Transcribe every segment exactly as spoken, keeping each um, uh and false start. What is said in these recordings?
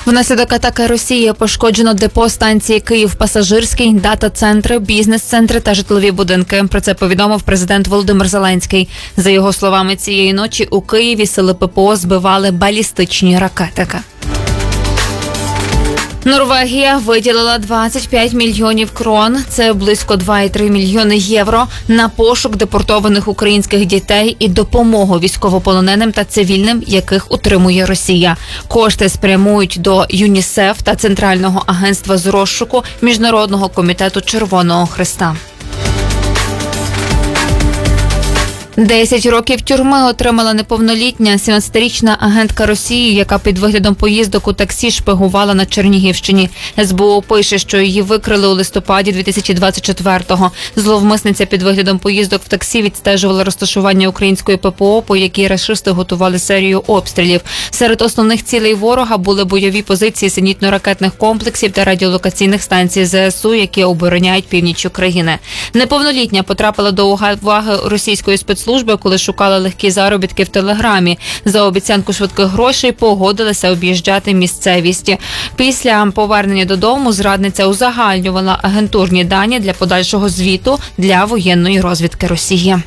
Внаслідок атаки Росії пошкоджено депо станції Київ-Пасажирський, дата-центри, бізнес-центри та житлові будинки. Про це повідомив президент Володимир Зеленський. За його словами, цієї ночі у Києві сили ППО збивали балістичні ракети. Норвегія виділила двадцять п'ять мільйонів крон, це близько два цілих три десятих мільйони євро, на пошук депортованих українських дітей і допомогу військовополоненим та цивільним, яких утримує Росія. Кошти спрямують до ЮНІСЕФ та Центрального агентства з розшуку Міжнародного комітету Червоного Хреста. Десять років тюрми отримала неповнолітня сімнадцятирічна агентка Росії, яка під виглядом поїздок у таксі шпигувала на Чернігівщині. ес бе о пише, що її викрили у листопаді дві тисячі двадцять четвертого. Зловмисниця під виглядом поїздок в таксі відстежувала розташування української ППО, по якій рашисти готували серію обстрілів. Серед основних цілей ворога були бойові позиції зенітно-ракетних комплексів та радіолокаційних станцій зе ес у, які обороняють північ України. Неповнолітня потрапила до уваги російської спецслужби, коли шукала легкі заробітки в Телеграмі. За обіцянку швидких грошей погодилася об'їжджати місцевість. Після повернення додому зрадниця узагальнювала агентурні дані для подальшого звіту для воєнної розвідки Росії.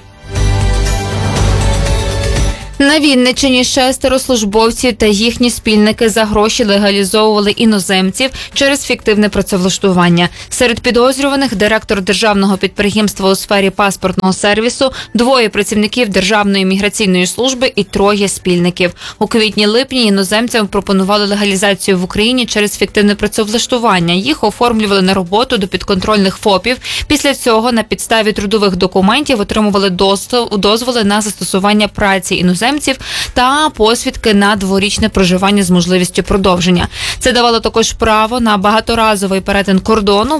На Вінниччині шестеро службовців та їхні спільники за гроші легалізовували іноземців через фіктивне працевлаштування. Серед підозрюваних – директор державного підприємства у сфері паспортного сервісу, двоє працівників Державної міграційної служби і троє спільників. У квітні-липні іноземцям пропонували легалізацію в Україні через фіктивне працевлаштування. Їх оформлювали на роботу до підконтрольних ФОПів. Після цього на підставі трудових документів отримували дозволи на застосування праці іноземців та посвідки на дворічне проживання з можливістю продовження. Це давало також право на багаторазовий перетин кордону